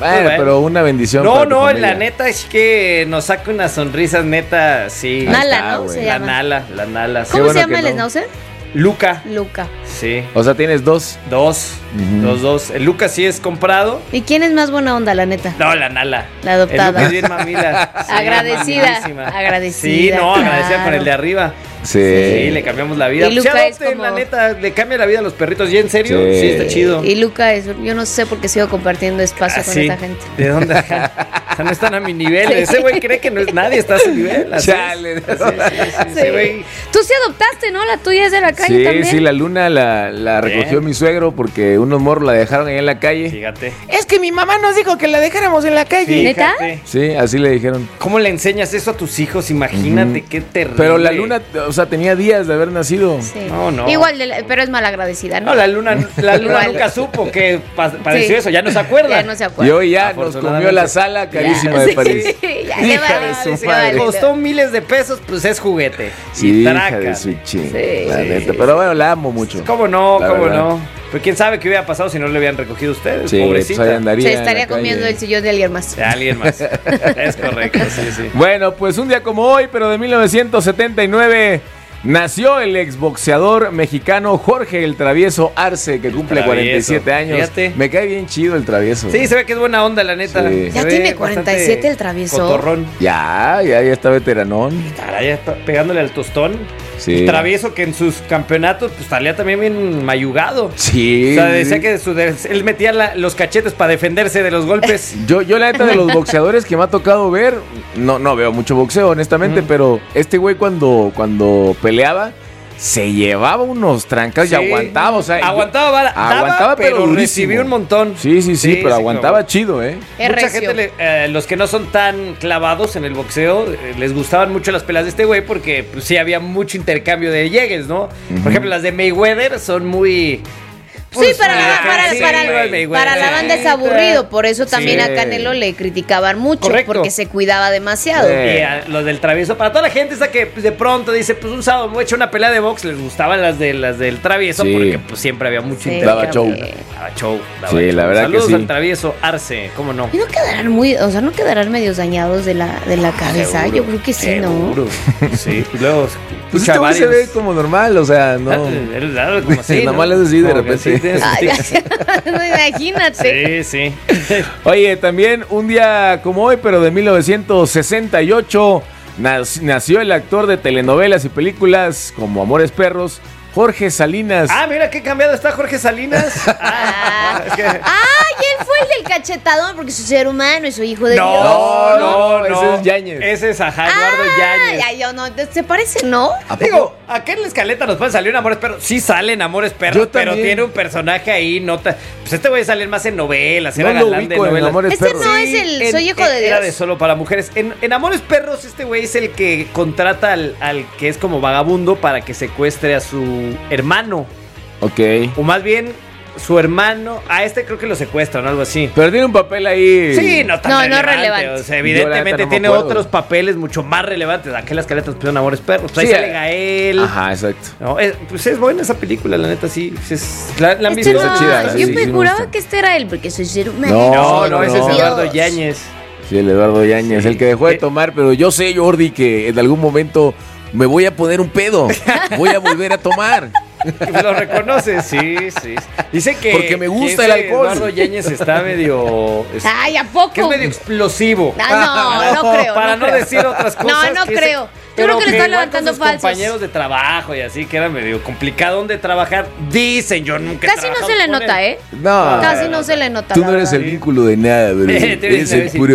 Bueno, pero una bendición. No, la neta es que nos saca unas sonrisas, neta, sí. Nala, ¿no? Se llama. La Nala. ¿Cómo se llama el schnauzer? Luca. Sí. O sea, tienes dos. Dos. El Luca sí es comprado. ¿Y quién es más buena onda, la neta? No, la Nala. La adoptada. El Luca es bien mamila. Sí, agradecida. Sí, agradecida con el de arriba. Sí, le cambiamos la vida. Y Luca adopten, es como... la neta, le cambia la vida a los perritos. ¿Y en serio? Sí, está chido. Y Luca es... Yo no sé por qué sigo compartiendo espacio con esta gente. ¿De dónde? O sea, no están a mi nivel. Ese güey cree que no es nadie, está a su nivel. Chale. Sí, güey. Tú sí adoptaste, ¿no? La tuya es de la calle también. Sí, la Luna la recogió mi suegro porque unos morros la dejaron ahí en la calle. Fíjate. Es que mi mamá nos dijo que la dejáramos en la calle. ¿Neta? Sí, así le dijeron. ¿Cómo le enseñas eso a tus hijos? Imagínate qué terrible. Pero la Luna, o sea, tenía días de haber nacido. Sí. No. Igual, pero es malagradecida, ¿no? No, la Luna nunca supo que padeció eso, ya no se acuerda. Y hoy ya nos comió la sala carísima de París. Hija de su madre. Costó miles de pesos, pues es juguete. Sí, hija de su ching. La neta. Pero bueno, la amo mucho. ¿Cómo no? Pero quién sabe qué hubiera pasado si no le hubieran recogido ustedes, pobrecita. Pues ahí andaría se estaría comiendo el sillón de alguien más. De alguien más. Es correcto, sí. Bueno, pues un día como hoy, pero de 1979... nació el exboxeador mexicano Jorge el Travieso Arce, que cumple 47 años. Fíjate. Me cae bien chido el Travieso. Sí, se ve que es buena onda, la neta. Sí. Ya tiene 47 el Travieso. Cotorrón. Ya está veteranón. Ya está pegándole al tostón. Sí. El Travieso que en sus campeonatos pues salía también bien mayugado. Sí. O sea, decía que él metía los cachetes para defenderse de los golpes. Yo la neta de los boxeadores que me ha tocado ver, no veo mucho boxeo honestamente, pero este güey cuando peleaba se llevaba unos trancados y aguantaba, o sea, aguantaba pero recibía un montón. Sí, pero aguantaba chido, Mucha gente, los que no son tan clavados en el boxeo, les gustaban mucho las peleas de este güey porque pues, sí había mucho intercambio de llegues, ¿no? Por ejemplo, las de Mayweather son muy... Pues, para la banda es aburrido, por eso también a Canelo le criticaban mucho, porque se cuidaba demasiado. Y a los del Travieso, para toda la gente esa que de pronto dice, pues un sábado me voy a echar una pelea de box, les gustaban las del Travieso, porque pues siempre había mucho intercambio. Daba show. La verdad Saludos que sí. al Travieso Arce, ¿cómo no? Y no quedarán medios dañañados de la cabeza, seguro, yo creo que sí, seguro. ¿no? Sí, luego pues este güey se ve como normal, o sea, no. Como así, normal es así de repente. No, imagínate. Sí. Oye, también un día como hoy, pero de 1968, nació el actor de telenovelas y películas como Amores Perros, Jorge Salinas. Mira qué cambiado está Jorge Salinas. Y él fue el del cachetadón porque su ser humano y su hijo de Dios. No, ese es Yáñez. Ese es Eduardo Yáñez. ¿Se parece, no? Digo, acá en la escaleta nos pueden salir Amores Perros. Sí salen Amores Perros, pero tiene un personaje ahí, pues este voy a salir más en novelas, era galán de novelas. No es el Soy hijo de Dios. Era de solo para mujeres. En Amores Perros, este güey es el que contrata al que es como vagabundo para que secuestre a su hermano. Ok. O más bien su hermano, creo que lo secuestran o algo así. Pero tiene un papel ahí. Sí, no tan relevante. O sea, evidentemente tiene otros papeles mucho más relevantes. Aquí las caletas pusieron Amores Perros. Pues ahí sale Gael. Ajá, exacto. No, pues es buena esa película, la neta, sí. La han visto. Está chida. Yo me juraba que este era él, porque soy ser humano. No, ese es Eduardo Yáñez. Sí, el Eduardo Yáñez, el que dejó de tomar. Pero yo sé, Jordi, que en algún momento me voy a poner un pedo. Voy a volver a tomar. Lo reconoce, sí. Dice que... Porque me gusta el alcohol. Eduardo Yáñez está medio... ¿A poco? Que es medio explosivo. No creo. Para no decir otras cosas. No creo. Yo creo que le están levantando falsos. Compañeros de trabajo y así, que era medio complicado donde trabajar. Dicen, yo nunca he Casi no se le nota, No. Casi no se le nota. Tú no eres el vínculo de nada, bro. Eres el puro...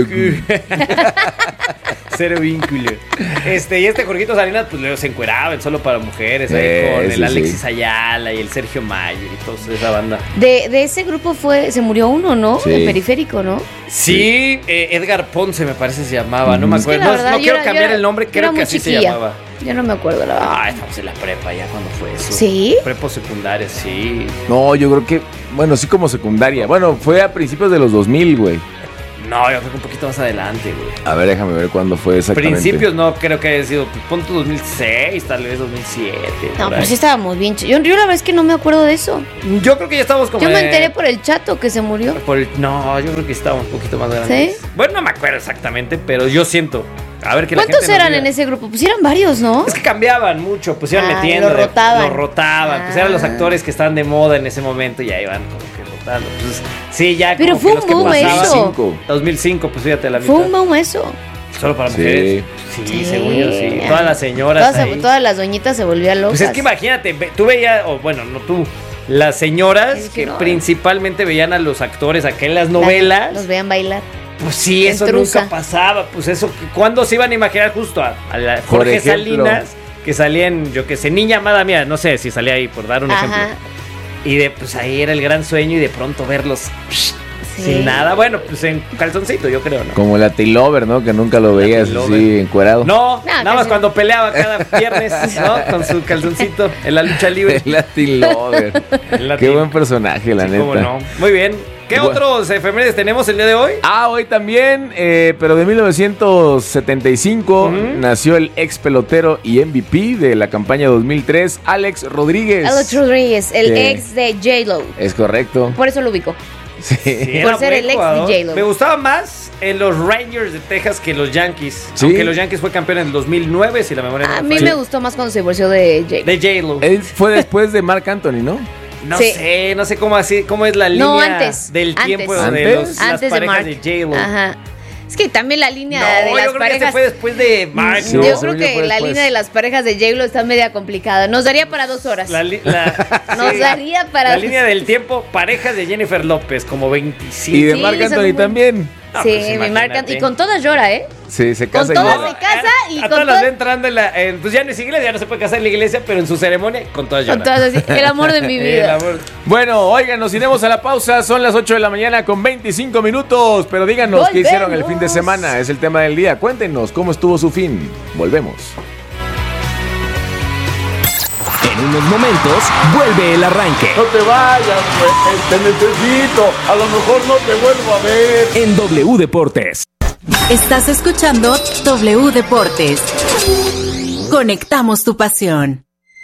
Cero vínculo. Y este Jorgito Salinas, pues luego se encueraba en Solo para Mujeres, ahí con el Alexis Ayala y el Sergio Mayer y toda esa banda. De ese grupo se murió uno, ¿no? Sí. El Periférico, ¿no? Sí, Edgar Ponce me parece se llamaba, no me acuerdo. Es que verdad, no quiero cambiar el nombre, creo que así chiquilla. se llamaba. Yo no me acuerdo, la verdad. Estamos en la prepa ya cuando fue eso. ¿Sí? Prepo secundaria, sí. No, yo creo que, sí como secundaria. Bueno, fue a principios de los 2000, güey. No, yo creo que un poquito más adelante, güey. A ver, déjame ver cuándo fue exactamente. Principios no creo que haya sido, pues pon tu 2006, tal vez 2007. No, pues sí estábamos bien. Yo la verdad es que no me acuerdo de eso. Yo creo que ya estábamos como... Yo me enteré por el Chato que se murió. No, yo creo que estábamos un poquito más grandes. ¿Sí? Bueno, no me acuerdo exactamente, pero yo siento... A ver, que ¿cuántos eran en ese grupo? Pues eran varios, ¿no? Es que cambiaban mucho, pues iban metiendo. Lo rotaban. Pues eran los actores que estaban de moda en ese momento y ya iban como que rotando. Pues, sí, ya. Pero fue un boom eso. 2005, pues fíjate la mitad. Fue un boom eso. Solo para mujeres. Sí, según yo, sí. Todas las señoras. Todas las doñitas se volvían locas. Pues es que imagínate, tú veías, o bueno, no tú. Las señoras que principalmente veían a los actores acá en las novelas. Los veían bailar. Pues sí, eso nunca pasaba. Pues eso, ¿cuándo se iban a imaginar justo a la Jorge Salinas? Que salía en, yo qué sé, Niña Amada Mía, no sé si salía ahí, por dar un ejemplo. Y pues ahí era el gran sueño y de pronto verlos sin nada. Bueno, pues en calzoncito, yo creo, ¿no? Como la T-Lover, ¿no? Que nunca lo veías así encuerado. No, nada más cuando peleaba cada viernes, ¿no? Con su calzoncito en la lucha libre. La T-Lover. Qué buen personaje, la neta. Cómo no. Muy bien. ¿Qué otros efemérides tenemos el día de hoy? Hoy también, pero de 1975 nació el ex pelotero y MVP de la campaña 2003, Alex Rodríguez. Alex Rodríguez, el ex de J-Lo. Es correcto. Por eso lo ubico. Sí. Por ser el ex de J-Lo. Me gustaba más en los Rangers de Texas que los Yankees. ¿Sí? Aunque los Yankees fue campeón en el 2009, si la memoria A mí me gustó más cuando se divorció de J-Lo. De J-Lo. Él fue después de Marc Anthony, ¿no? No sé cómo es la línea del tiempo de las parejas de J-Lo. Ajá. Es que también la línea de las parejas... yo creo que se fue después de Marc. Yo creo que la línea de las parejas de J-Lo está media complicada. Nos daría para 2 horas. Nos daría para... La línea del tiempo, parejas de Jennifer López, como 25. Y de Marc Anthony también. No, sí, pues mi Marc Anthony. Y con todas llora, ¿eh? Sí, se casa. Con todas se casa y con todas las ve entrando pues ya no es iglesia, ya no se puede casar en la iglesia, pero en su ceremonia con todas llora. Con todas así, el amor de mi vida. Bueno, oigan, nos iremos a la pausa. Son las 8 de la mañana con 25 minutos. Pero díganos qué hicieron el fin de semana. Es el tema del día. Cuéntenos cómo estuvo su fin. Volvemos. En unos momentos vuelve el arranque. No te vayas, güey, te necesito. A lo mejor no te vuelvo a ver. En W Deportes. Estás escuchando W Deportes. Conectamos tu pasión.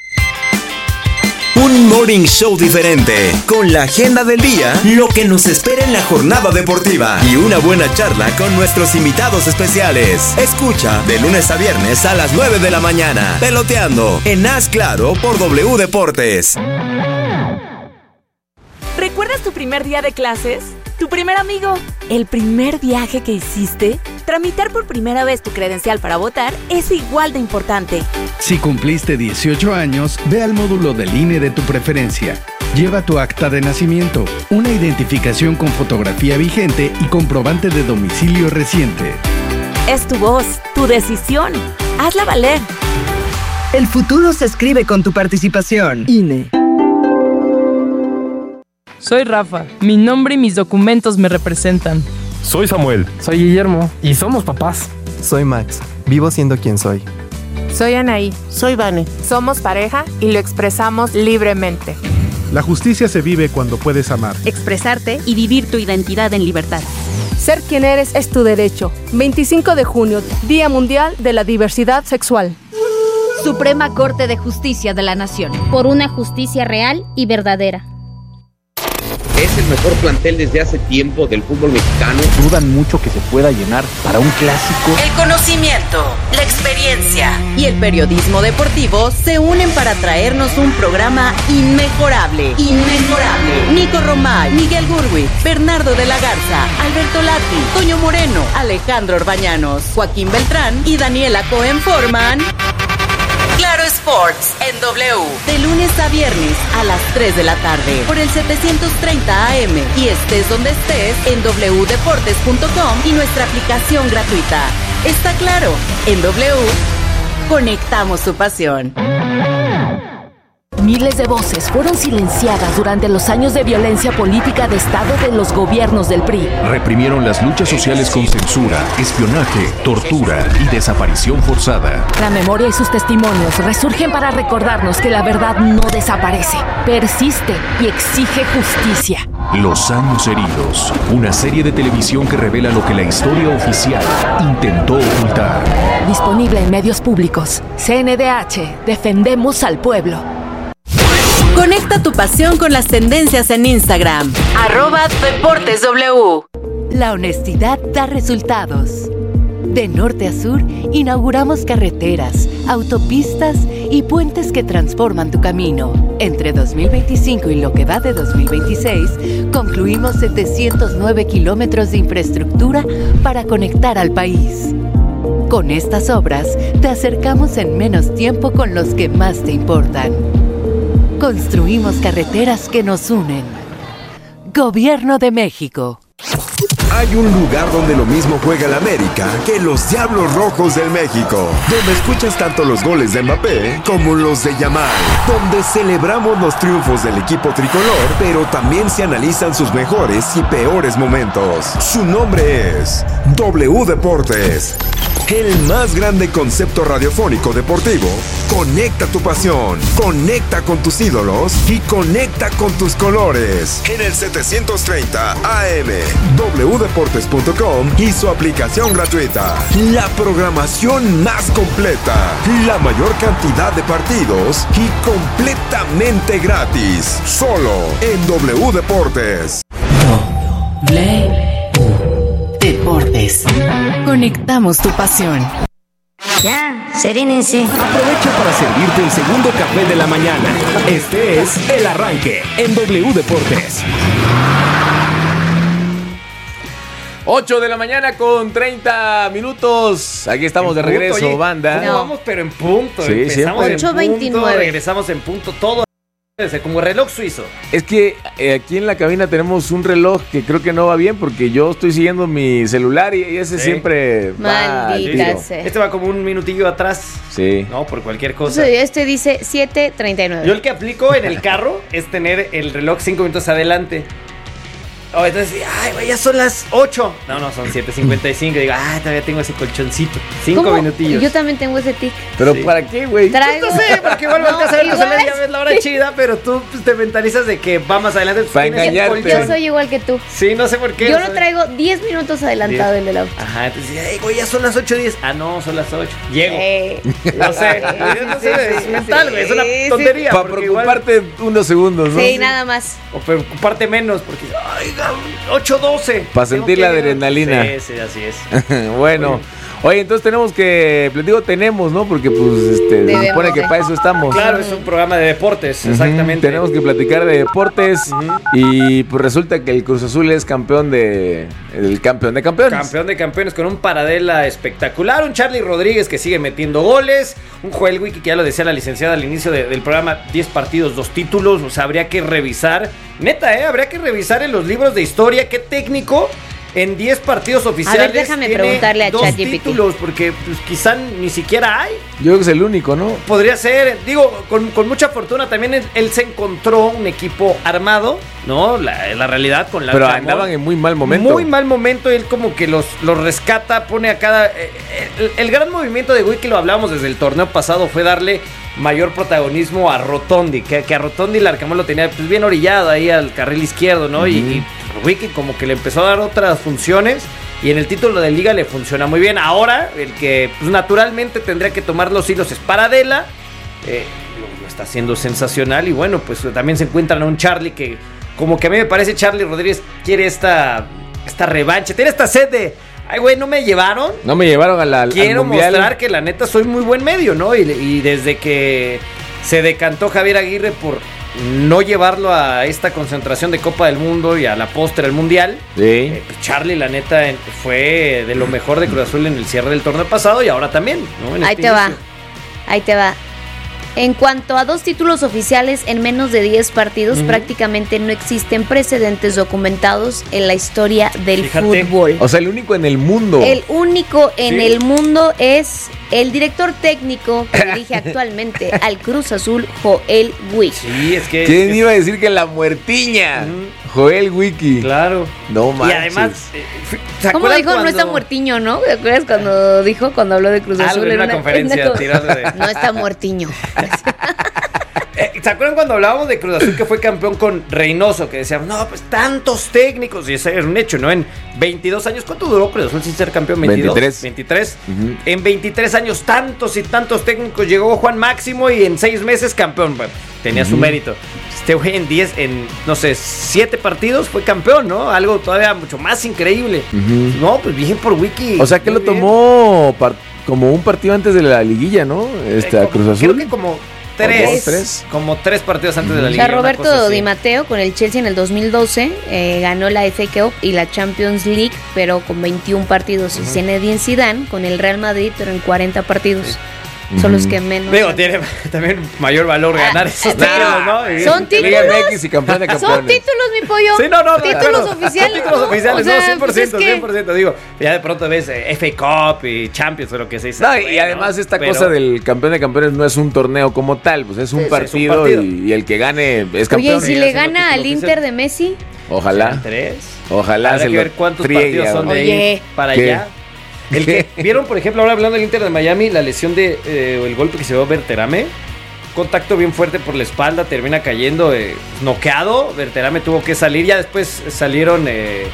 Un morning show diferente, con la agenda del día, lo que nos espera en la jornada deportiva y una buena charla con nuestros invitados especiales. Escucha de lunes a viernes a las 9 de la mañana, Peloteando en Haz Claro por W Deportes. ¿Recuerdas tu primer día de clases? ¿Tu primer amigo? ¿El primer viaje que hiciste? Tramitar por primera vez tu credencial para votar es igual de importante. Si cumpliste 18 años, ve al módulo del INE de tu preferencia. Lleva tu acta de nacimiento, una identificación con fotografía vigente y comprobante de domicilio reciente. Es tu voz, tu decisión. Hazla valer. El futuro se escribe con tu participación. INE. Soy Rafa. Mi nombre y mis documentos me representan. Soy Samuel. Soy Guillermo. Y somos papás. Soy Max. Vivo siendo quien soy. Soy Anaí. Soy Vane. Somos pareja y lo expresamos libremente. La justicia se vive cuando puedes amar, expresarte y vivir tu identidad en libertad. Ser quien eres es tu derecho. 25 de junio, Día Mundial de la Diversidad Sexual. Suprema Corte de Justicia de la Nación. Por una justicia real y verdadera. Es el mejor plantel desde hace tiempo del fútbol mexicano. Dudan mucho que se pueda llenar para un clásico. El conocimiento, la experiencia y el periodismo deportivo se unen para traernos un programa inmejorable. Nico Romay, Miguel Gurwitz, Bernardo de la Garza, Alberto Lati, Toño Moreno, Alejandro Orbañanos, Joaquín Beltrán y Daniela Cohen forman Claro Sports en W, de lunes a viernes a las 3 de la tarde por el 730 AM y estés donde estés en wdeportes.com y nuestra aplicación gratuita. Está claro, en W conectamos tu pasión. Miles de voces fueron silenciadas durante los años de violencia política de Estado de los gobiernos del PRI. Reprimieron las luchas sociales con censura, espionaje, tortura y desaparición forzada. La memoria y sus testimonios resurgen para recordarnos que la verdad no desaparece, persiste y exige justicia. Los años heridos, una serie de televisión que revela lo que la historia oficial intentó ocultar. Disponible en medios públicos. CNDH, defendemos al pueblo. Conecta tu pasión con las tendencias en Instagram. @DeportesW. La honestidad da resultados. De norte a sur, inauguramos carreteras, autopistas y puentes que transforman tu camino. Entre 2025 y lo que va de 2026, concluimos 709 kilómetros de infraestructura para conectar al país. Con estas obras, te acercamos en menos tiempo con los que más te importan. Construimos carreteras que nos unen. Gobierno de México. Hay un lugar donde lo mismo juega el América que los Diablos Rojos del México, donde escuchas tanto los goles de Mbappé como los de Yamal, donde celebramos los triunfos del equipo tricolor, pero también se analizan sus mejores y peores momentos. Su nombre es W Deportes, el más grande concepto radiofónico deportivo. Conecta tu pasión, conecta con tus ídolos y conecta con tus colores. En el 730 AM, wdeportes.com y su aplicación gratuita. La programación más completa, la mayor cantidad de partidos y completamente gratis. Solo en W Deportes. Deportes. Conectamos tu pasión. Ya, serénense. Aprovecha para servirte el segundo café de la mañana. Este es El Arranque en W Deportes. 8 de la mañana con 30 minutos. Aquí estamos de regreso, oye, banda. No, vamos, pero en punto. Sí, empezamos en 8:29. punto, regresamos en punto, todo como reloj suizo. Es que aquí en la cabina tenemos un reloj que creo que no va bien porque yo estoy siguiendo mi celular y ese siempre maldita sea. Este va como un minutillo atrás. Sí. No, por cualquier cosa. Este dice 7:39. Yo el que aplico en el carro es tener el reloj 5 minutos adelante. Oh, entonces, ay, güey, ya son las 8. No, son 7:55. Digo, todavía tengo ese colchoncito. 5 minutillos. Yo también tengo ese tic. ¿Pero para qué, güey? Traigo. No sé, porque igual volteas a ver tu celular y ya ves la hora chida, pero tú te mentalizas de que va más adelante. Para engañarte. Yo soy igual que tú. Sí, no sé por qué. Yo lo traigo 10 minutos adelantado el del auto. Ajá, entonces, ay, güey, ya son las 8:10. Ah, no, son las 8. Llego. No sé. No sé, es mental, güey. Es una tontería. Para preocuparte unos segundos, ¿no? Sí, nada más. O preocuparte menos, porque, ay, 8:12. Para sentir la adrenalina. Sí, así es. Bueno, oye, entonces tenemos, ¿no? Porque pues se supone que para eso estamos. Claro, es un programa de deportes, exactamente. Tenemos que platicar de deportes y pues resulta que el Cruz Azul es campeón de campeones. Campeón de campeones con un Paradela espectacular, un Charly Rodríguez que sigue metiendo goles, un Joel Wiki que ya lo decía la licenciada al inicio del programa, 10 partidos, 2 títulos, o sea, habría que revisar, habría que revisar en los libros de historia qué técnico en 10 partidos oficiales. A ver, déjame preguntarle a ChatGPT. 2 títulos, porque pues, quizá ni siquiera hay. Yo creo que es el único, ¿no? Podría ser, digo, con mucha fortuna también él se encontró un equipo armado, ¿no? La realidad con la... Pero andaban en muy mal momento. Muy mal momento, él como que los rescata, pone a cada... El gran movimiento de Wiki, lo hablábamos desde el torneo pasado, fue darle mayor protagonismo a Rotondi, que a Rotondi el Arcamón lo tenía pues, bien orillado ahí al carril izquierdo, ¿no? Y Wiki como que le empezó a dar otras funciones y en el título de liga le funciona muy bien. Ahora, el que pues, naturalmente tendría que tomar los hilos es Paradela, lo está haciendo sensacional y bueno, pues también se encuentran a un Charly que como que a mí me parece Charly Rodríguez quiere esta revancha, tiene esta sed de... Ay, güey, ¿no me llevaron? No me llevaron Quiero al mundial. mostrar que la neta soy muy buen medio, ¿no? Y desde que se decantó Javier Aguirre por no llevarlo a esta concentración de Copa del Mundo y a la postre del Mundial, sí. Pues Charly, la neta, fue de lo mejor de Cruz Azul en el cierre del torneo pasado y ahora también, ¿no? Ahí te va. En cuanto a 2 títulos oficiales en menos de 10 partidos, prácticamente no existen precedentes documentados en la historia del fútbol. O sea, el único en el mundo. El único en el mundo es el director técnico que dirige actualmente al Cruz Azul, Joel Wiki. Sí, es que... ¿Quién iba a decir que la muertiña? Joel Wiki. Claro. No manches. Y además... ¿Cómo dijo? No está muertiño, ¿no? ¿Te acuerdas cuando habló de Cruz Azul? En una conferencia. No está muertiño. ¿Se acuerdan cuando hablábamos de Cruz Azul que fue campeón con Reynoso? Que decíamos, no, pues tantos técnicos. Y ese era un hecho, ¿no? En 22 años, ¿cuánto duró Cruz Azul sin ser campeón? 23. En 23 años, tantos y tantos técnicos. Llegó Juan Máximo y en 6 meses campeón. Bueno, tenía su mérito. Este güey en 7 partidos fue campeón, ¿no? Algo todavía mucho más increíble. No, pues bien por Wiki. O sea que lo tomó como un partido antes de la liguilla, ¿no? A Cruz Azul. Creo que como 3 partidos antes de la liga. O sea, Roberto Di Matteo con el Chelsea en el 2012 ganó la FA Cup y la Champions League, pero con 21 partidos. Y Zinedine Zidane con el Real Madrid, pero en 40 partidos. Son los que menos. Digo, tiene también mayor valor ganar esos títulos, ¿no? Son títulos. Y campeón de campeones. Son títulos, mi pollo. Sí, no. Títulos oficiales. Son títulos oficiales, o sea, no, 100%. Digo, ya de pronto ves FA Cup y Champions o lo que se dice. No, y además esta cosa del campeón de campeones no es un torneo como tal, pues es un partido. Y el que gane es campeón. Oye, ¿y si le gana al Inter de Messi? Ojalá. 3. Ojalá. Habrá que ver cuántos partidos son de ahí para allá. El que vieron, por ejemplo, ahora hablando del Inter de Miami, la lesión el golpe que se dio Berterame, contacto bien fuerte por la espalda, termina cayendo noqueado. Berterame tuvo que salir, ya después salieron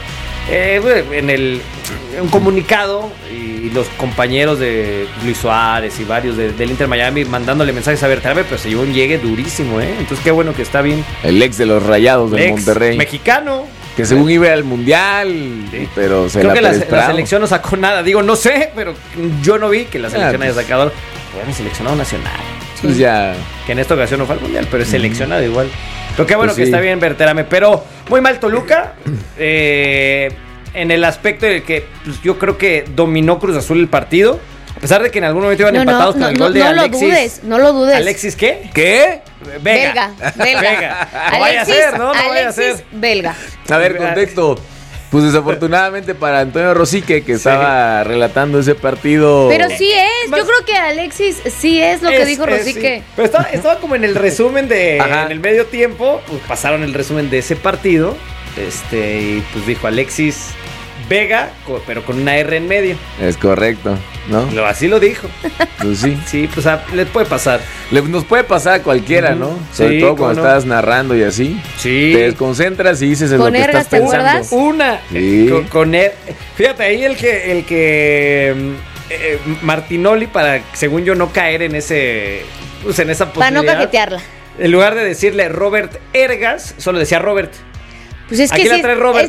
en un comunicado y los compañeros de Luis Suárez y varios del Inter Miami mandándole mensajes a Berterame, pero se llevó un llegue durísimo, Entonces qué bueno que está bien. El ex de los Rayados del Monterrey. Mexicano. Que según iba al mundial, pero se creo que la selección no sacó nada. Digo, no sé, pero yo no vi que la selección haya sacado. Bueno, seleccionado nacional. Pues ya. Que en esta ocasión no fue al mundial, pero es seleccionado igual. Pero qué bueno que está bien Berterame. Pero muy mal Toluca. En el aspecto de que pues, yo creo que dominó Cruz Azul el partido. A pesar de que en algún momento iban empatados con el gol de Alexis. No lo dudes. ¿Alexis qué? ¿Qué? Belga. No vaya a ser, ¿no? No vaya a ser. Belga. A ver, contexto. Pues desafortunadamente para Antonio Rosique, que estaba relatando ese partido. Pero sí es, yo creo que Alexis sí es lo que dijo Rosique. Sí. Pero estaba como en el resumen en el medio tiempo, pues pasaron el resumen de ese partido. Y pues dijo Alexis Vega, pero con una R en medio. Es correcto, ¿no? Así lo dijo. Pues sí. Sí, pues le puede pasar. Nos puede pasar a cualquiera, ¿no? Sobre todo cuando estás narrando y así. Sí. Te desconcentras y dices en lo que estás pensando. Una. Sí. Con él. Fíjate, ahí el que Martinoli, para, según yo, no caer en ese... Pues en esa posibilidad. Para no cajetearla. En lugar de decirle Robert Ergas, solo decía Robert. Pues es que sí,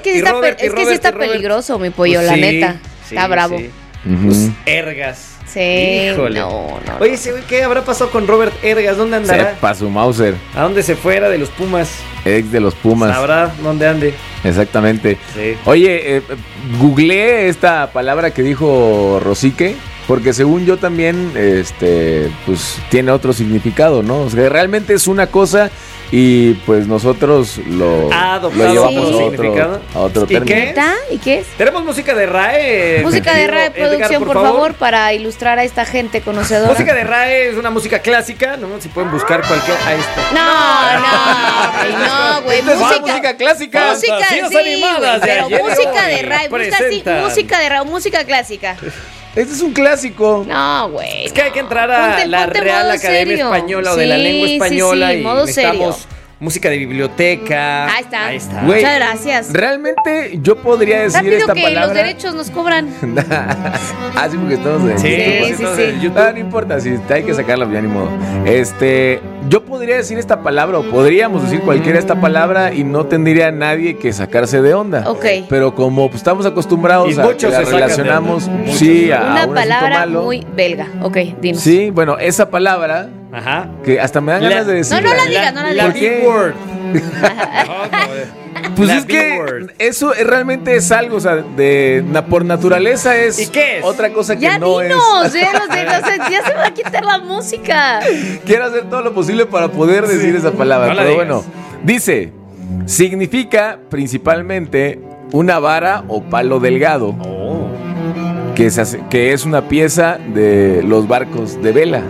sí está peligroso, mi pollo, pues la neta. Está bravo. Sí. Pues Ergas. Sí. Híjole. No. Oye, ¿qué habrá pasado con Robert Ergas? ¿Dónde andará? Sepa su Mauser. ¿A dónde se fue? Era de los Pumas. Ex de los Pumas. ¿Sabrá dónde ande? Exactamente. Sí. Oye, googleé esta palabra que dijo Rosique, porque según yo también, pues tiene otro significado, ¿no? O sea, realmente es una cosa y pues nosotros lo llevamos a otro término. ¿Y qué es? Tenemos música de RAE. Música de RAE, producción, por favor, para ilustrar a esta gente conocedora. Música de RAE es una música clásica, ¿no? Si pueden buscar cualquier... Ahí está. No, güey. Música clásica. Fantasías animadas, pero música de RAE. Busca así, música de RAE, música clásica. Este es un clásico. No, güey. Es que hay que entrar a la Real Academia Española o de la lengua española y necesitamos música de biblioteca. Ahí está. Wey, muchas gracias. Realmente yo podría decir rápido esta que palabra. Los derechos nos cobran. Así porque estamos en sí. No importa, si hay que sacarla, ya ni modo. Yo podría decir esta palabra o podríamos decir cualquiera esta palabra y no tendría nadie que sacarse de onda. Ok. Pero como pues, estamos acostumbrados a que la relacionamos a una palabra muy belga. Ok, dinos. Sí, bueno, esa palabra. Ajá. Que hasta me dan ganas de decir. No la digas. La D-word. Pues es que eso realmente es algo, o sea, por naturaleza es. ¿Y qué es? Otra cosa que ya no dinos, es. ya se va a quitar la música. Quiero hacer todo lo posible para poder decir esa palabra, No la pero digas. bueno, dice, significa principalmente una vara o palo delgado. Que es una pieza de los barcos de vela.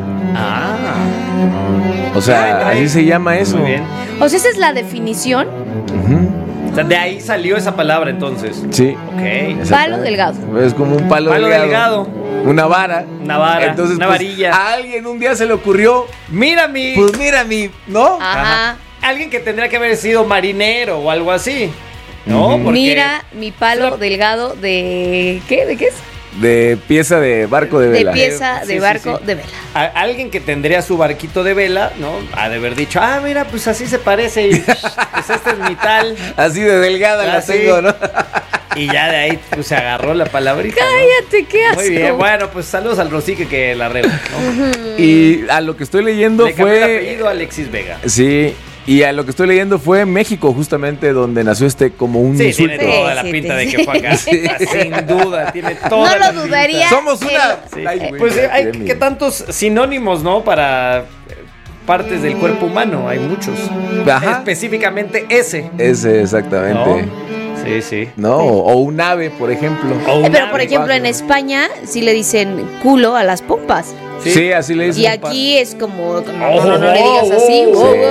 O sea, así se llama eso. Muy bien. O sea, esa es la definición. O sea, de ahí salió esa palabra entonces. Sí. Ok. Palo delgado. Es como un palo delgado. Una vara. Entonces, una varilla. A alguien un día se le ocurrió. Mira mi. ¿no? Ajá. Alguien que tendría que haber sido marinero o algo así. ¿No? Porque Mira mi palo delgado de... ¿Qué? ¿De qué es? De pieza de barco de vela. De pieza de barco de vela. Alguien que tendría su barquito de vela, ¿no? Ha de haber dicho, mira, pues así se parece. Y pues este es mi tal. Así de delgada la tengo, ¿no? Y ya de ahí pues, se agarró la palabrita. Cállate, qué asco. Muy bien, bueno, pues saludos al Rosique que la arregla, ¿no? Y a lo que estoy leyendo Le cambió fue. el apellido a Alexis Vega. Sí. Y a lo que estoy leyendo fue México, justamente donde nació como un insulto. Tiene toda la pinta de que fue acá. Sin duda, tiene toda la No lo dudaría. Somos una. Sí. Pues hay que tantos sinónimos, ¿no? Para partes del cuerpo humano, hay muchos. Ajá. Específicamente ese. Ese, exactamente. ¿No? Sí. No, o un ave, por ejemplo. Pero por ejemplo en España sí le dicen culo a las pompas. Sí, así le dicen. Y aquí es como no le digas así.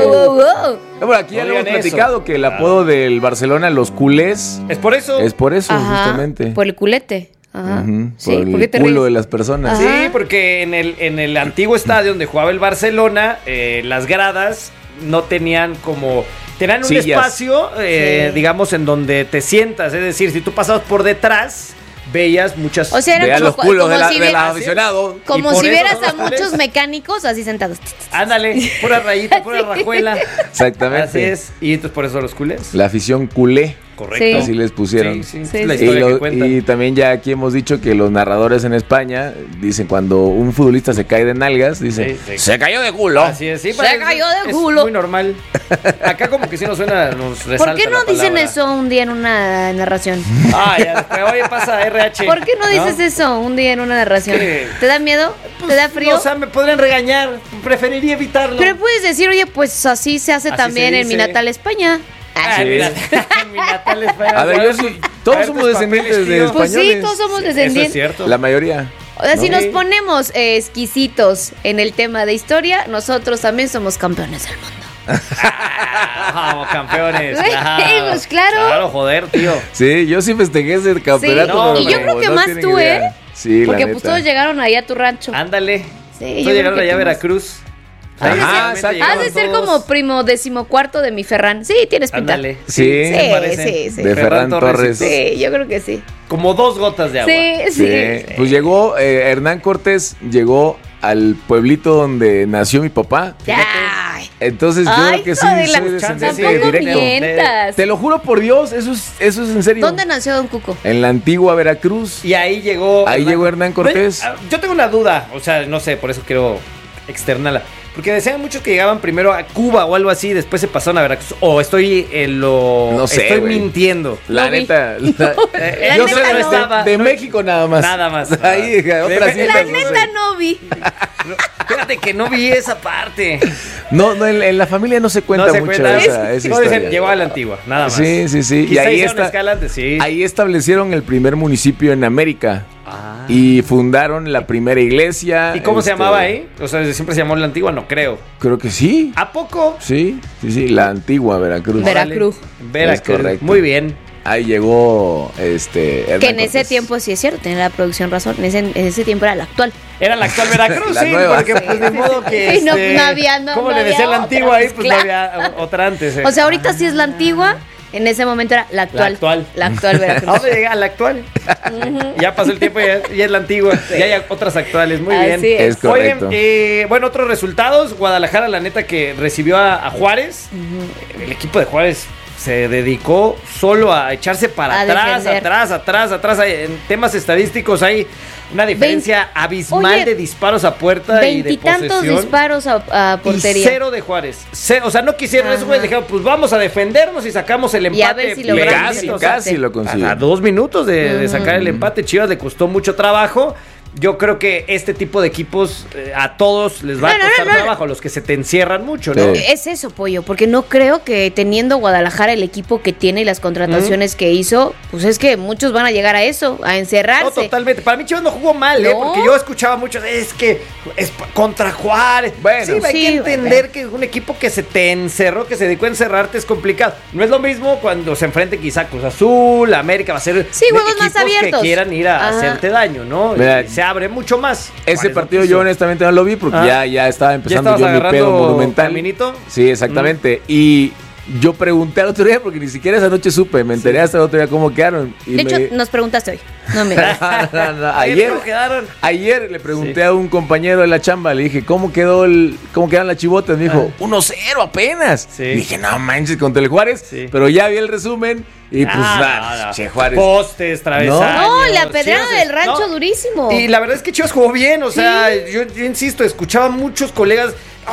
Bueno, aquí ya lo hemos platicado que el apodo del Barcelona, los culés. Es por eso. Es por eso, Ajá, justamente. por el culete. Ajá. Sí, por ¿por qué el te culo ríes? de las personas. Sí, porque en el antiguo estadio donde jugaba el Barcelona, las gradas no tenían como... Tenían un sillas. espacio, digamos, en donde te sientas. Es decir, si tú pasabas por detrás, veías muchas... O sea, era veías como, los culos como de si del aficionado. Como Y por si eso vieras son a los culés. muchos mecánicos así sentados. Ándale, pura rayita, pura rajuela. Exactamente. Así es. Y entonces por eso los culés. La afición culé. Correcto. Sí. Así les pusieron. Sí, Sí, es la sí. historia que cuentan. Y también ya aquí hemos dicho que los narradores en España dicen cuando un futbolista se cae de nalgas, dicen, Sí. se cayó de culo. Así es, sí. Se cayó de es culo. muy normal. Acá como que sí nos suena, nos resalta ¿Por qué no la dicen palabra. eso un día en una narración? Ya después, oye, pasa RH. ¿Por qué no dices eso un día en una narración? ¿Qué? ¿Te da miedo? ¿Te da frío? O sea, me podrían regañar. Preferiría evitarlo. Pero puedes decir, oye, pues así se hace Así también se en mi dice. natal España. Ah, mira, mi natal España. A ver, yo sí, todos somos descendientes de españoles. Pues sí, todos somos Eso es descendientes. cierto. La mayoría. O sea, si ¿no? nos ponemos exquisitos en el tema de historia, nosotros también somos campeones del mundo. Vamos, campeones. Güey, pues claro. Claro, joder, tío. Sí, yo sí festejé ese campeonato. Sí, y yo creo que más tienen tú, idea. Sí, Porque la pues neta. todos llegaron ahí a tu rancho. Ándale. Sí, Todos llegaron allá a tú más. Veracruz. Ajá, Ahí exacto. llegaron Has de ser todos. como primo 14º de mi Ferran. Sí, tienes pinta. Ándale. Sí, se parecen. sí. De Ferran Torres. Sí, yo creo que sí. Como 2 gotas de agua. Sí. Pues llegó, Hernán Cortés llegó al pueblito donde nació mi papá. Ay, Entonces yo Ay, creo que sí, hijo de la- soy descendiente tampoco directo. mientas. Te lo juro por Dios, eso es en serio. ¿Dónde nació Don Cuco? En la antigua Veracruz. Y ahí llegó. Ahí llegó Hernán Cortés. Yo tengo una duda. O sea, no sé, por eso quiero externarla. Porque decían muchos que llegaban primero a Cuba o algo así, después se pasaron a Veracruz. O estoy en lo. No sé, estoy güey. mintiendo. La Lo vi. neta. La yo neta sé no. estaba. de México nada más. Nada más. Ahí, otras La islas, no neta sé. no vi. Fíjate que no vi esa parte. No, en la familia no se cuenta No se mucho cuenta. esa No, historia. dicen, llegó a la antigua, nada más. Sí. Y Quizá ahí hicieron escala antes, sí. ahí establecieron el primer municipio en América. Ah. Y fundaron la primera iglesia. ¿Y cómo se llamaba ahí? O sea, siempre se llamó la antigua, no creo. Creo que sí. ¿A poco? Sí, la antigua Veracruz. Veracruz. Es correcto. Muy bien. Ahí llegó Hernán Que en ese Cortés. tiempo sí es cierto, tiene la producción razón. En ese tiempo era la actual. Era la actual Veracruz, La sí, nueva. porque pues de modo que Sí, no había, no ¿cómo le había decía la otra, antigua ahí? pues, Pues claro. no había otra antes. O sea, ahorita sí es la antigua, en ese momento era la actual. La actual ¿A Veracruz. dónde llega la actual? Ya pasó el tiempo, ya es la antigua. Ya hay otras actuales, muy bien. Así Es correcto. Oigan, bueno, otros resultados. Guadalajara, la neta, que recibió a Juárez. El equipo de Juárez se dedicó solo a echarse para atrás. En temas estadísticos hay una diferencia abismal de disparos a puerta y de posesión. 20 y tantos disparos a portería. Y 0 de Juárez. O sea, no quisieron eso, güey. Dijeron, pues vamos a defendernos y sacamos el empate. Y a ver si casi lo consiguió. A 2 minutos de sacar el empate, Chivas le costó mucho trabajo. Yo creo que este tipo de equipos a todos les va a costar trabajo, a los que se te encierran mucho, ¿no? Es eso, Pollo, porque no creo que teniendo Guadalajara el equipo que tiene y las contrataciones que hizo, pues es que muchos van a llegar a eso, a encerrarse. No, totalmente. Para mí Chivas no jugó mal, porque yo escuchaba mucho, es que es contra Juárez. Bueno, hay que entender que un equipo que se te encerró, que se dedicó a encerrarte es complicado. No es lo mismo cuando se enfrente quizá Cruz Azul, América, va a ser juegos más abiertos que quieran ir a hacerte daño, ¿no? Se abre mucho más. Ese partido yo honestamente no lo vi porque ya estaba empezando yo mi pedo monumental. ¿Caminito? Sí, exactamente. Y yo pregunté al otro día porque ni siquiera esa noche supe, me enteré hasta el otro día cómo quedaron. Y de hecho, nos preguntaste hoy. No me Ayer le pregunté a un compañero de la chamba, le dije, ¿cómo quedaron las chivotas? Me dijo, 1-0 apenas. Y dije, no manches, contra el Juárez. Pero ya vi el resumen. Y pues Che Juárez. Postes, travesaños. No, la pedrada del rancho durísimo. Y la verdad es que Chivas jugó bien, o sea, yo insisto, escuchaba a muchos colegas,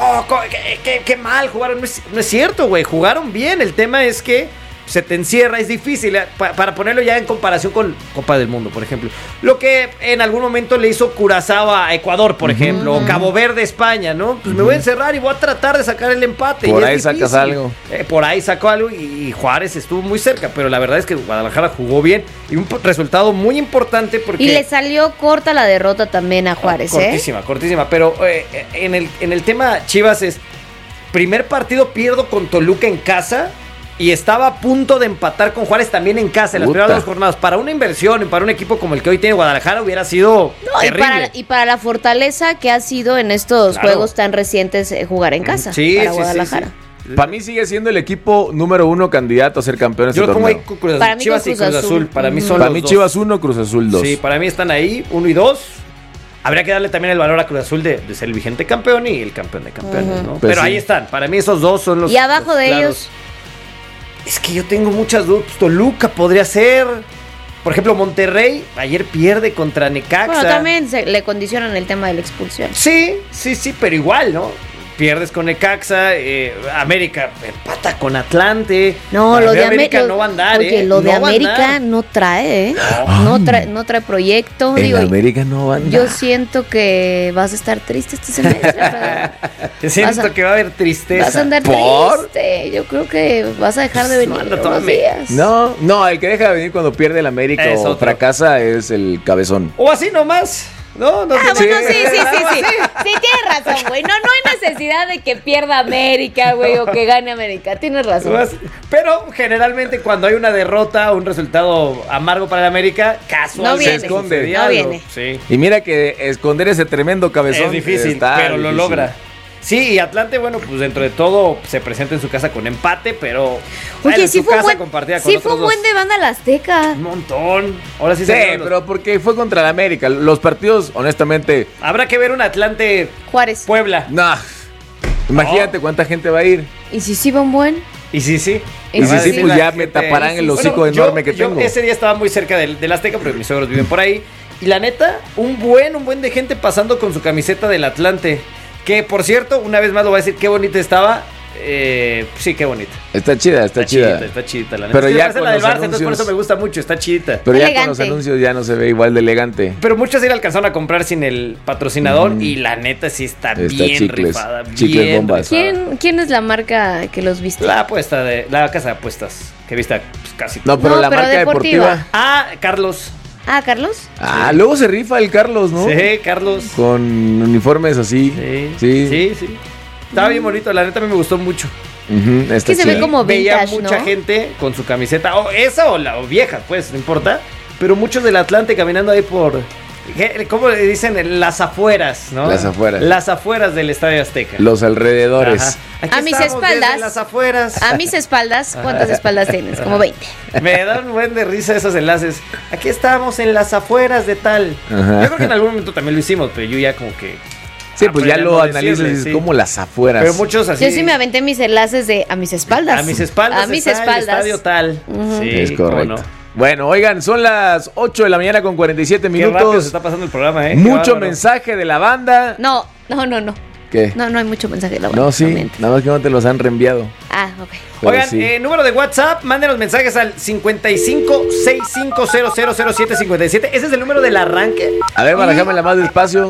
qué mal jugaron. No es cierto, güey, jugaron bien. El tema es que se te encierra, es difícil, para ponerlo ya en comparación con Copa del Mundo, por ejemplo. Lo que en algún momento le hizo Curazao a Ecuador, por ejemplo, o Cabo Verde, España, ¿no? Pues me voy a encerrar y voy a tratar de sacar el empate. Por ahí sacas algo. Por ahí sacó algo y Juárez estuvo muy cerca, pero la verdad es que Guadalajara jugó bien y un resultado muy importante porque... Y le salió corta la derrota también a Juárez, cortísima, pero en el tema Chivas es, primer partido pierdo con Toluca en casa... Y estaba a punto de empatar con Juárez también en casa en las primeras 2 jornadas. Para una inversión y para un equipo como el que hoy tiene Guadalajara hubiera sido terrible. Y para la fortaleza que ha sido en estos juegos tan recientes jugar en casa para Guadalajara. Sí. Para mí sigue siendo el equipo número 1 candidato a ser campeón de este torneo. Para mí Chivas y Cruz Azul. Para mí son para mí Chivas 1, Cruz Azul 2. Sí, para mí están ahí 1 y 2. Habría que darle también el valor a Cruz Azul de ser el vigente campeón y el campeón de campeones, ¿no? Pues pero ahí están. Para mí esos dos son los... Y abajo de ellos... Es que yo tengo muchas dudas. Toluca podría ser. Por ejemplo, Monterrey ayer pierde contra Necaxa. Bueno, también le condicionan el tema de la expulsión. Sí, pero igual, ¿no? Pierdes con Necaxa, América empata con Atlante. No, lo de América no va a andar, lo de América no trae, no trae proyecto. América no va a andar. Yo siento que vas a estar triste este semestre. Siento que va a haber tristeza. Vas a andar triste. Yo creo que vas a dejar de venir unos días. No, el que deja de venir cuando pierde el América o fracasa es el cabezón. O así nomás. No, bueno, sí. Sí, tienes razón, güey. No hay necesidad de que pierda América, güey, o que gane América. Tienes razón. Pero generalmente cuando hay una derrota, un resultado amargo para el América, casualmente se esconde. No viene. Sí. Y mira que esconder ese tremendo cabezón es difícil, pero lo logra. Sí, y Atlante, bueno, pues dentro de todo se presenta en su casa con empate, pero oye, sí fue un buen de banda la Azteca. Un montón. Ahora sí pero porque fue contra el América. Los partidos, honestamente... Habrá que ver un Atlante Juárez. Puebla. No. Imagínate cuánta gente va a ir. ¿Y si sí va un buen? ¿Y si sí? Pues ya me taparán el hocico enorme que tengo. Yo ese día estaba muy cerca del Azteca, porque mis suegros viven por ahí. Y la neta, un buen de gente pasando con su camiseta del Atlante. Que, por cierto, una vez más lo voy a decir, qué bonita estaba. Sí, qué bonita. Está chida. Está chidita, la neta. Pero ya con la del los Barça, entonces por eso me gusta mucho, está chidita. Pero ya con los anuncios ya no se ve igual de elegante. Pero muchos sí la alcanzaron a comprar sin el patrocinador y la neta sí está bien rifada. Chicles bombas. ¿Quién es la marca que los viste? La casa de apuestas, que vista pues, casi. No, pero la marca deportiva. Carlos. ¿Carlos? Luego se rifa el Carlos, ¿no? Sí, Carlos. Con uniformes así. Sí. Estaba bien bonito, la neta a mí me gustó mucho. Es que se ve como vintage, veía mucha gente con su camiseta, o vieja, pues, no importa. Pero muchos del Atlante caminando ahí por... ¿Cómo le dicen? Las afueras, ¿no? Las afueras del Estadio Azteca. Los alrededores. A mis espaldas. Las afueras. A mis espaldas. ¿Cuántas espaldas tienes? Como 20. Me dan un buen de risa esos enlaces. Aquí estamos en las afueras de tal. Yo creo que en algún momento también lo hicimos, pero yo ya como que... Sí, pues ya lo analizas como las afueras. Pero muchos así. Yo sí me aventé mis enlaces de a mis espaldas. A mis espaldas. A mis espaldas. El estadio tal. Sí, es correcto. Bueno, oigan, son las 8 de la mañana con 47 minutos. Qué rápido se está pasando el programa, Mucho mensaje de la banda. No. ¿Qué? No hay mucho mensaje de la banda. No, sí, nada más que no te los han reenviado. Ah, ok. Pero oigan, sí. Número de WhatsApp, mándenos mensajes al 5565000757. Ese es el número del arranque. A ver, barajámela más despacio.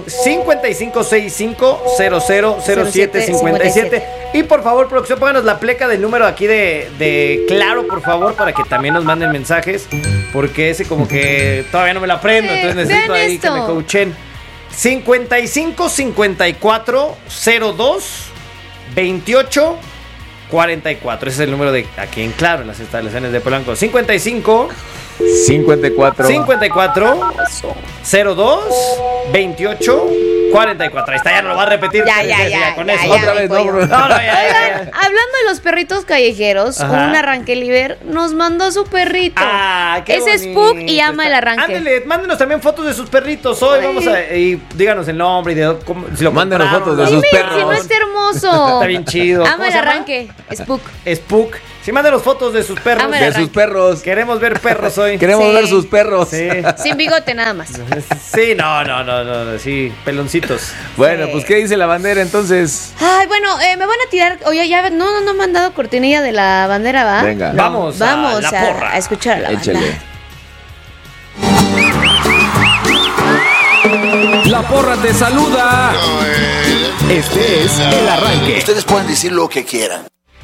5565000757. Y por favor, producción, pónganos la pleca del número aquí de Claro, por favor, para que también nos manden mensajes. Porque ese como que todavía no me lo aprendo, entonces necesito ahí que me coachen. 55 54 02 28 44. Ese es el número de aquí en Claro, en las instalaciones de Polanco. 55 54 02 28 44. Ahí está, ya no lo va a repetir. Ya, con eso. Otra vez, no, Oigan, hablando de los perritos callejeros, un arranque liber nos mandó su perrito. Qué Ese es Spook y ama el arranque. Ándale, mándenos también fotos de sus perritos hoy. Vamos y díganos el nombre y de cómo, si lo mándenos fotos de sus perros. Si no está hermoso. Está bien chido. Ama el arranque. Spook. Sí, mándenos fotos de sus perros. De sus perros. Queremos ver perros hoy. Queremos ver sus perros. Sí. Sin bigote nada más. Sí, no. Sí, peloncitos. Bueno, pues ¿qué dice la bandera entonces? Ay, bueno, me van a tirar. Oye, ya no me han dado cortinilla de la bandera, ¿va? Venga. Vamos a escuchar a la banda. La porra te saluda. Este es el arranque. Ustedes pueden decir lo que quieran.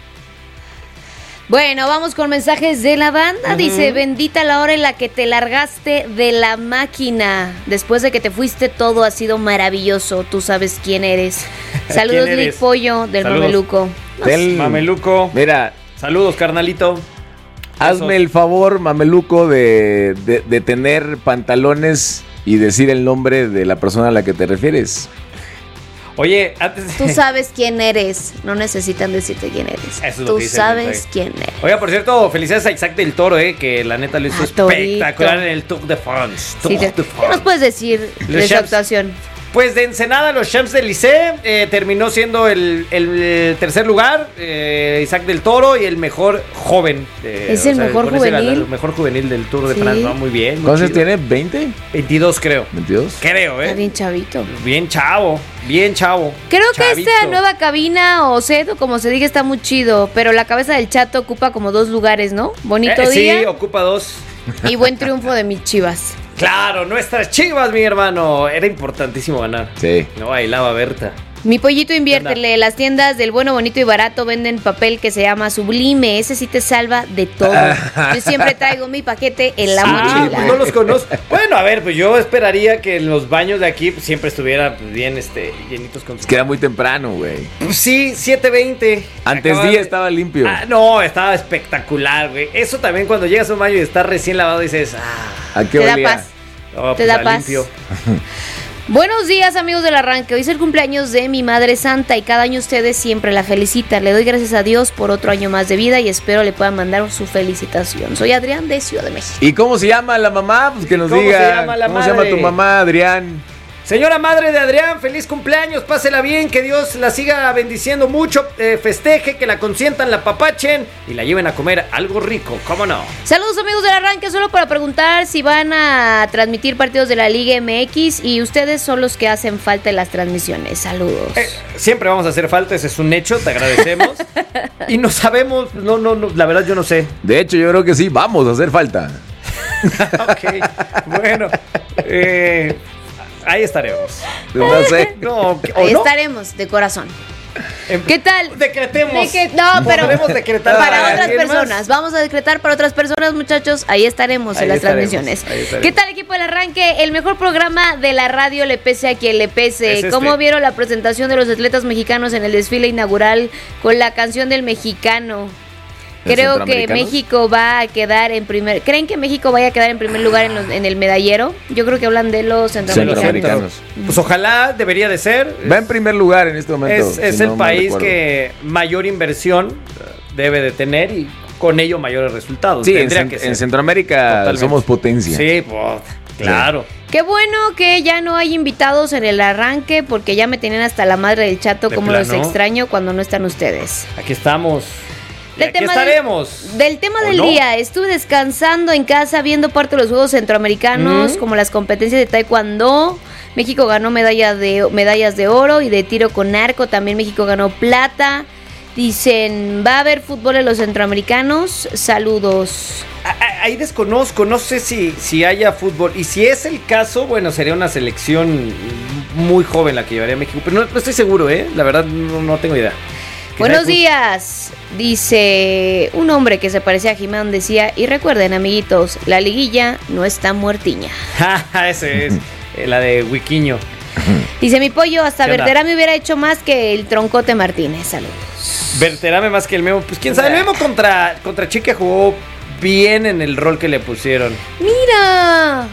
Bueno, vamos con mensajes de la banda. Dice, bendita la hora en la que te largaste de la máquina. Después de que te fuiste, todo ha sido maravilloso. Tú sabes quién eres. Saludos, Lick Pollo, del Mameluco. Del Mameluco. Mira. Saludos, carnalito. Hazme el favor, Mameluco, de tener pantalones y decir el nombre de la persona a la que te refieres. Oye, antes Tú sabes quién eres. No necesitan decirte quién eres. Eso es Tú sabes quién eres. Oiga, por cierto, felicidades a Isaac del Toro, que la neta lo hizo espectacular en el Tour de France. ¿Qué nos puedes decir de su actuación? Pues de Ensenada, los Champs del Licey, terminó siendo el tercer lugar, Isaac del Toro, y el mejor joven. ¿Es el mejor juvenil? El mejor juvenil del Tour de France, ¿no? Muy bien. ¿Cuántos tiene? ¿20? 22, creo. ¿22? Creo, Está bien chavito. Bien chavo. Creo que esta nueva cabina o set, o como se diga, está muy chido, pero la cabeza del Chato ocupa como 2 lugares, ¿no? Bonito día. Sí, ocupa 2. Y buen triunfo de mis Chivas. Claro, nuestras Chivas, mi hermano. Era importantísimo ganar. Sí. No bailaba Berta. Mi pollito, inviértele. Las tiendas del bueno, bonito y barato venden papel que se llama Sublime. Ese sí te salva de todo. Yo siempre traigo mi paquete en la mochila. Pues no los conozco. Bueno, a ver, pues yo esperaría que en los baños de aquí siempre estuviera bien llenitos con... Es que era muy temprano, güey. Pues sí, 7:20. Antes día estaba limpio. No, estaba espectacular, güey. Eso también cuando llegas a un baño y está recién lavado dices... ¿A qué olía? Te da paz. No, te pues da paz. Limpio. Buenos días, amigos del arranque. Hoy es el cumpleaños de mi Madre Santa y cada año ustedes siempre la felicitan. Le doy gracias a Dios por otro año más de vida y espero le puedan mandar su felicitación. Soy Adrián de Ciudad de México. ¿Y cómo se llama la mamá? Pues que nos diga. ¿Cómo se llama tu mamá, Adrián? Señora madre de Adrián, feliz cumpleaños, pásela bien, que Dios la siga bendiciendo mucho, festeje, que la consientan, la papachen y la lleven a comer algo rico, ¿cómo no? Saludos, amigos del arranque, solo para preguntar si van a transmitir partidos de la Liga MX y ustedes son los que hacen falta en las transmisiones. Saludos. Siempre vamos a hacer falta, ese es un hecho, te agradecemos. Y no sabemos, no, la verdad yo no sé. De hecho, yo creo que sí, vamos a hacer falta. Ok, bueno, ahí estaremos. No sé. Ahí estaremos, de corazón. ¿Qué tal? Decretemos. No, pero decretar para otras personas. Vamos a decretar para otras personas, muchachos. Ahí estaremos en las transmisiones. ¿Qué tal, equipo del arranque? El mejor programa de la radio, le pese a quien le pese. ¿Cómo vieron la presentación de los atletas mexicanos en el desfile inaugural con la canción del mexicano? Creo que México va a quedar en primer... ¿Creen que México vaya a quedar en primer lugar en el medallero? Yo creo que hablan de los centroamericanos. Pues ojalá, debería de ser. Va en primer lugar en este momento. Es el país que mayor inversión debe de tener y con ello mayores resultados. Sí, en Centroamérica somos potencia. Sí, pues, Claro. Qué bueno que ya no hay invitados en el arranque, porque ya me tenían hasta la madre del chato, como los extraño cuando no están ustedes. Aquí estamos. Aquí estaremos. Del tema del día, estuve descansando en casa viendo parte de los Juegos Centroamericanos, como las competencias de taekwondo. México ganó medallas de oro y de tiro con arco, también México ganó plata. Dicen, va a haber fútbol en los centroamericanos, saludos. Ahí desconozco, no sé si haya fútbol. Y si es el caso, bueno, sería una selección muy joven la que llevaría a México. Pero no estoy seguro, la verdad no tengo idea. Buenos días, dice un hombre que se parecía a Jimán, decía, y recuerden, amiguitos, la liguilla no está muertiña. Ese es la de Wiquiño. Dice mi pollo, hasta Verterame hubiera hecho más que el Troncote Martínez, saludos. Verterame más que el Memo, pues quién sabe, el Memo contra Chica jugó bien en el rol que le pusieron. ¡Mira!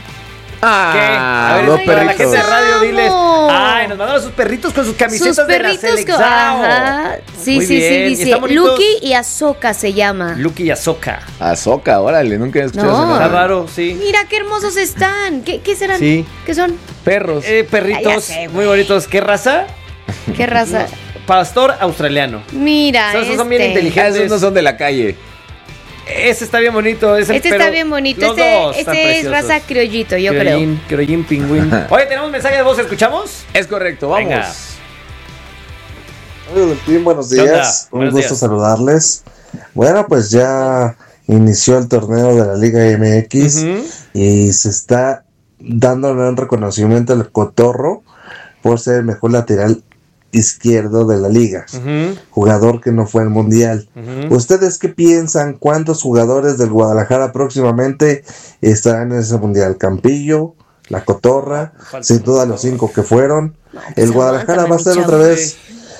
A ver, dos perritos. La gente de radio, diles. Ay, nos mandaron sus perritos con sus camisetas de la selección. Ajá. Sí, dice Lucky y Azoka se llama. Lucky y Azoka. Azoka, órale, nunca he escuchado eso. Está raro, sí. Mira qué hermosos están. ¿Qué serán? Sí. ¿Qué son? Perros. Perritos muy bonitos. ¿Qué raza? ¿Qué raza? Pastor australiano. Mira, esos son bien inteligentes. Esos no son de la calle. Ese está bien bonito. Está bien bonito. Este es raza criollito, yo creo. Criollín pingüín. Oye, tenemos un mensaje de voz, ¿escuchamos? Es correcto, vamos. Venga. Hola, del team, buenos días. Un gusto saludarles. Bueno, pues ya inició el torneo de la Liga MX y se está dándole un reconocimiento al Cotorro por ser el mejor lateral izquierdo de la liga, jugador que no fue al mundial. ¿Ustedes qué piensan? ¿Cuántos jugadores del Guadalajara próximamente estarán en ese mundial? Campillo, la Cotorra, sin duda los 5 que fueron. El Guadalajara va a ser otra vez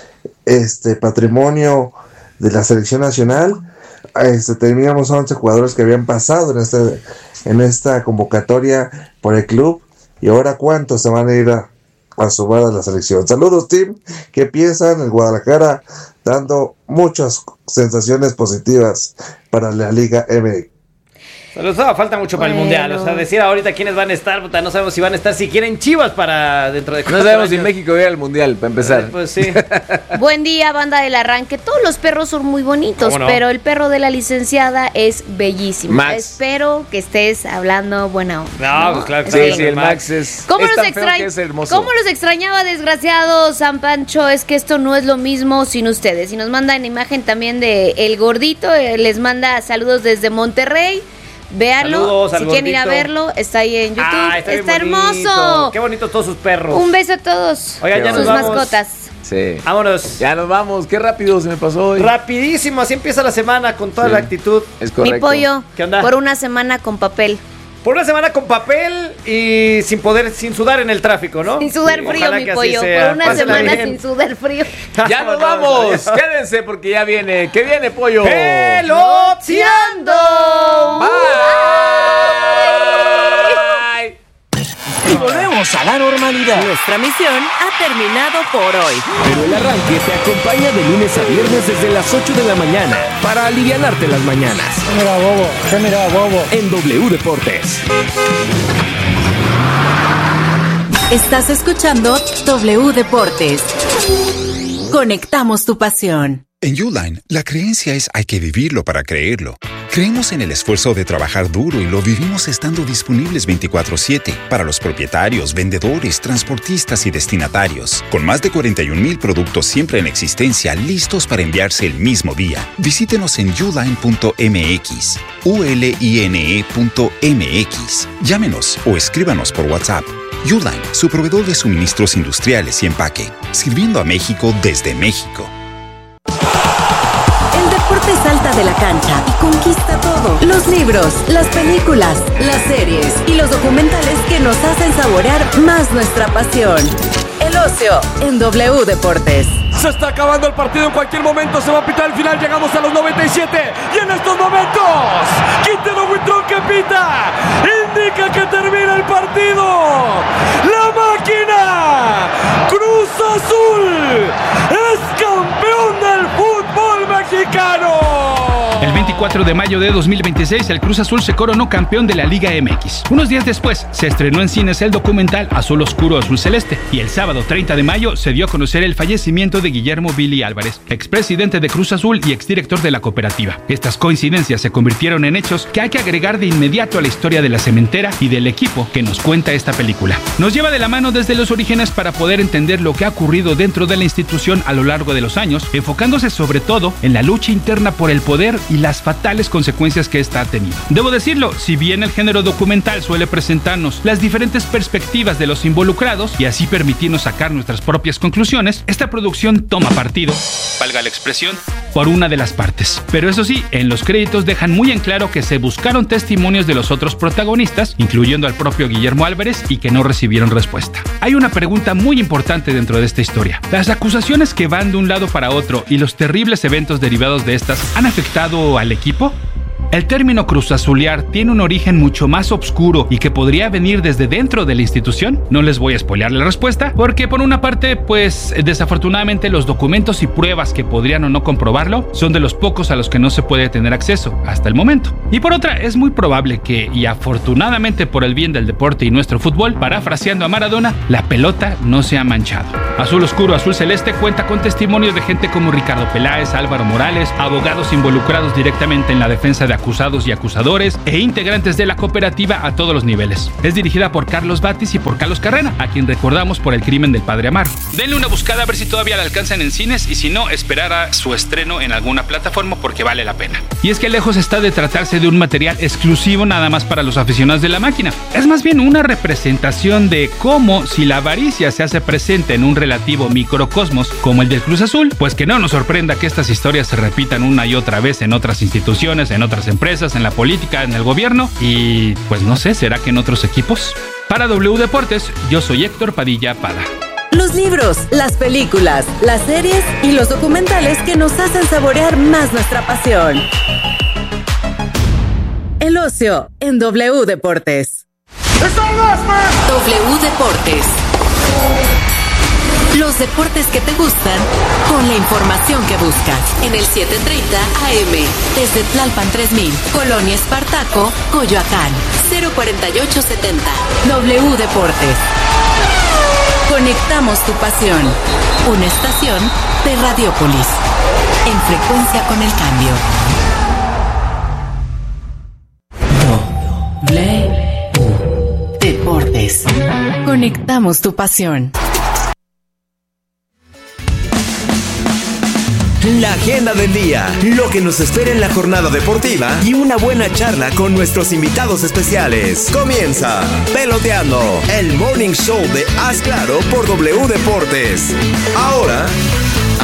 patrimonio de la selección nacional. Teníamos 11 jugadores que habían pasado en esta convocatoria por el club, y ahora ¿cuántos se van a ir a sumar a la selección? Saludos, team. ¿Qué piensan? El Guadalajara dando muchas sensaciones positivas para la Liga MX. Pero falta mucho para el mundial. O sea, decir ahorita quiénes van a estar, no sabemos si van a estar siquiera en Chivas para dentro de 4 años. No sabemos si México va a ir al mundial, para empezar. Pues sí. Buen día, banda del arranque. Todos los perros son muy bonitos, pero el perro de la licenciada es bellísimo. Max. Espero que estés hablando buena onda. No, pues claro que sí. El Max es ¿Cómo tan feo que es hermoso. ¿Cómo los extrañaba, desgraciado San Pancho? Es que esto no es lo mismo sin ustedes. Y nos mandan imagen también de El Gordito. Les manda saludos desde Monterrey. Véanlo, si quieren ir a verlo, está ahí en YouTube. Está hermoso. Qué bonito todos sus perros. Un beso a todos. Oigan, ya sus mascotas. Sí. Vámonos. Ya nos vamos. Qué rápido se me pasó hoy. Rapidísimo, así empieza la semana con toda la actitud. Es correcto. Mi pollo. ¿Qué onda? Por una semana con papel. Por una semana con papel y sin sudar en el tráfico, ¿no? Sin sudar frío, mi pollo. Por una semana sin sudar frío. Ya nos vamos. Quédense porque ya viene. ¿Qué viene, pollo? ¡Peloteando! Bye. Y volvemos a la normalidad. Nuestra misión ha terminado por hoy. Pero el arranque te acompaña de lunes a viernes desde las 8 de la mañana para alivianarte las mañanas. Mira, bobo. En W Deportes. Estás escuchando W Deportes. Conectamos tu pasión. En Uline, la creencia es hay que vivirlo para creerlo. Creemos en el esfuerzo de trabajar duro y lo vivimos estando disponibles 24/7 para los propietarios, vendedores, transportistas y destinatarios. Con más de 41,000 productos siempre en existencia, listos para enviarse el mismo día. Visítenos en uline.mx, uline.mx. Llámenos o escríbanos por WhatsApp. Uline, su proveedor de suministros industriales y empaque, sirviendo a México desde México. El deporte salta de la cancha y conquista todo. Los libros, las películas, las series y los documentales que nos hacen saborear más nuestra pasión. El ocio en W Deportes. Se está acabando el partido, en cualquier momento se va a pitar el final, llegamos a los 97 y en estos momentos Quintero Huitrón que pita indica que termina el partido. La máquina Cruz Azul es campeón del fútbol mexicano. El 24 4 de mayo de 2026, el Cruz Azul se coronó campeón de la Liga MX. Unos días después, se estrenó en cines el documental Azul Oscuro, Azul Celeste. Y el sábado 30 de mayo se dio a conocer el fallecimiento de Guillermo Billy Álvarez, expresidente de Cruz Azul y exdirector de la cooperativa. Estas coincidencias se convirtieron en hechos que hay que agregar de inmediato a la historia de la cementera y del equipo que nos cuenta esta película. Nos lleva de la mano desde los orígenes para poder entender lo que ha ocurrido dentro de la institución a lo largo de los años, enfocándose sobre todo en la lucha interna por el poder y las fatales consecuencias que esta ha tenido. Debo decirlo, si bien el género documental suele presentarnos las diferentes perspectivas de los involucrados y así permitirnos sacar nuestras propias conclusiones, esta producción toma partido, valga la expresión, por una de las partes. Pero eso sí, en los créditos dejan muy en claro que se buscaron testimonios de los otros protagonistas, incluyendo al propio Guillermo Álvarez, y que no recibieron respuesta. Hay una pregunta muy importante dentro de esta historia. ¿Las acusaciones que van de un lado para otro y los terribles eventos derivados de estas han afectado al equipo? El término cruzazulear tiene un origen mucho más oscuro y que podría venir desde dentro de la institución. No les voy a spoilear la respuesta, porque por una parte, pues desafortunadamente los documentos y pruebas que podrían o no comprobarlo son de los pocos a los que no se puede tener acceso hasta el momento. Y por otra, es muy probable que, y afortunadamente por el bien del deporte y nuestro fútbol, parafraseando a Maradona, la pelota no se ha manchado. Azul Oscuro, Azul Celeste cuenta con testimonios de gente como Ricardo Peláez, Álvaro Morales, abogados involucrados directamente en la defensa de acusados y acusadores e integrantes de la cooperativa a todos los niveles. Es dirigida por Carlos Batis y por Carlos Carrera, a quien recordamos por El crimen del padre Amaro. Denle una buscada a ver si todavía la alcanzan en cines y si no, esperar a su estreno en alguna plataforma porque vale la pena. Y es que lejos está de tratarse de un material exclusivo nada más para los aficionados de la máquina. Es más bien una representación de cómo, si la avaricia se hace presente en un relativo microcosmos como el del Cruz Azul, pues que no nos sorprenda que estas historias se repitan una y otra vez en otras instituciones, en otras empresas, en la política, en el gobierno y pues no sé, ¿será que en otros equipos? Para W Deportes, yo soy Héctor Padilla Pada. Los libros, las películas, las series y los documentales que nos hacen saborear más nuestra pasión. El ocio en W Deportes. W Deportes. Los deportes que te gustan con la información que buscas. En el 730 AM, desde Tlalpan 3000, Colonia Espartaco, Coyoacán, 04870. W Deportes. Conectamos tu pasión. Una estación de Radiópolis. En frecuencia con el cambio. W Deportes. Conectamos tu pasión. La agenda del día, lo que nos espera en la jornada deportiva y una buena charla con nuestros invitados especiales. Comienza Peloteando, el morning show de Haz Claro por W Deportes. Ahora